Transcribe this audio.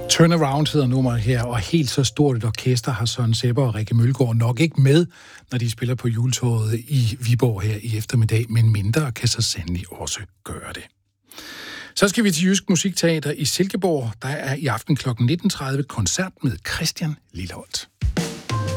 Turnaround hedder nummeret her, og helt så stort et orkester har Søren Sebber og Rikke Mølgaard nok ikke med, når de spiller på juletåret i Viborg her i eftermiddag, men mindre kan så sandelig også gøre det. Så skal vi til Jysk Musikteater i Silkeborg. Der er i aften kl. 19.30 koncert med Christian Lilleholt.